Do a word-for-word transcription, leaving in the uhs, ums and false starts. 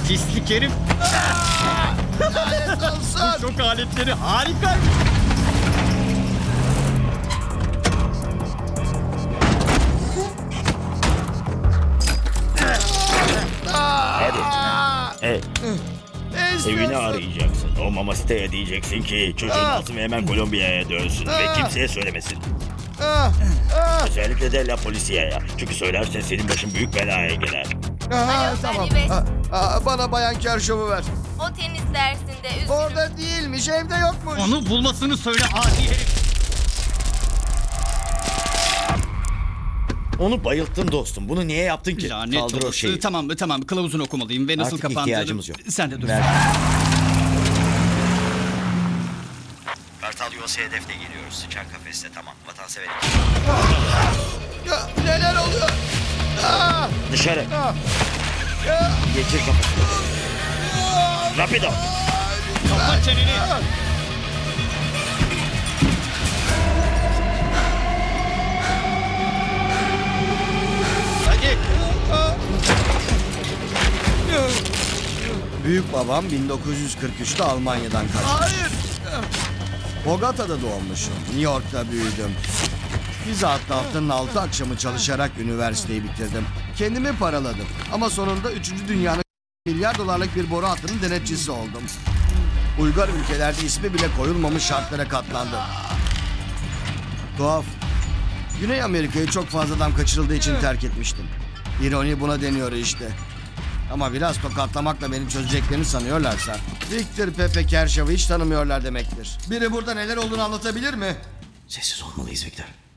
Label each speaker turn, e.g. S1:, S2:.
S1: Pislik herif.
S2: Lanet olsun.
S1: Bu şok aletleri harikaymış.
S3: Hadi. Hey,
S2: Ne istiyorsun?
S3: evini arayacaksın. O Mamacita'ya diyeceksin ki çocuğun Nazım hemen Kolombiya'ya dönsün ve kimseye söylemesin.
S2: Ah, ah,
S3: Özellikle de La Policia'ya. Çünkü söylersen senin başın büyük belaya girer.
S2: ah,
S4: Alo,
S2: tamam.
S4: Benny West.
S2: Ah, ah, bana Bayan Kershaw'u ver.
S4: O tenis dersinde üzgünüm.
S2: Orada değilmiş, evde yokmuş.
S1: Onu bulmasını söyle adi herif.
S3: Onu bayılttın dostum. Bunu niye yaptın ki?
S1: Lanet
S3: Kaldır o
S1: olası.
S3: şeyi.
S1: Tamam tamam kılavuzunu okumalıyım ve nasıl
S3: Artık
S1: kapandığını.
S3: ihtiyacımız yok.
S1: Sen de dur.
S3: Ver. Kartal Yuvası hedefte geliyoruz. Sıçan kafeste tamam. Vatansever.
S2: Ya, neler oluyor? Ah,
S3: Dışarı.
S2: ah, ya,
S3: Geçir kafasını. Rapido.
S1: Kapat çeneni.
S2: ah.
S1: Hadi.
S2: Büyük babam bin dokuz yüz kırk üçte Almanya'dan kaçtı.
S1: Hayır.
S2: Bogota'da doğmuşum. New York'ta büyüdüm. Pizza Hut'ta haftanın altı akşamı çalışarak üniversiteyi bitirdim. Kendimi paraladım. Ama sonunda üçüncü dünyanın milyar dolarlık bir boru hattının denetçisi oldum. Uygar ülkelerde ismi bile koyulmamış şartlara katlandım. Tuhaf. Güney Amerika'yı çok fazla adam kaçırıldığı için terk etmiştim. İroni buna deniyor işte. Ama biraz tokatlamakla beni çözeceklerini sanıyorlarsa Victor Pepe Kershaw'ı hiç tanımıyorlar demektir. Biri burada neler olduğunu anlatabilir mi?
S3: Sessiz olmalıyız Victor.